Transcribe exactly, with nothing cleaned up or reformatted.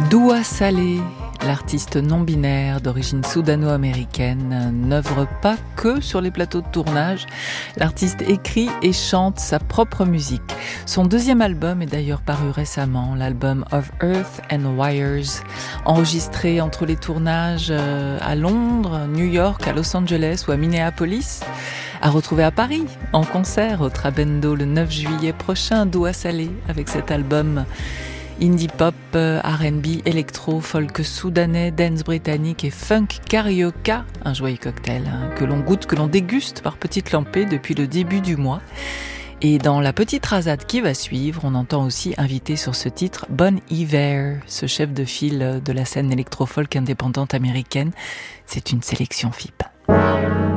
Doua Saleh, l'artiste non-binaire d'origine soudano-américaine, n'œuvre pas que sur les plateaux de tournage. L'artiste écrit et chante sa propre musique. Son deuxième album est d'ailleurs paru récemment, l'album Of Earth and Wires, enregistré entre les tournages à Londres, New York, à Los Angeles ou à Minneapolis. À retrouver à Paris, en concert au Trabendo le neuf juillet prochain, Doua Saleh, avec cet album indie pop, R and B, électro, folk soudanais, dance britannique et funk carioca, un joyeux cocktail hein, que l'on goûte, que l'on déguste par petites lampées depuis le début du mois. Et dans la petite rasade qui va suivre, on entend aussi inviter sur ce titre Bon Iver, ce chef de file de la scène électro-folk indépendante américaine. C'est une sélection F I P.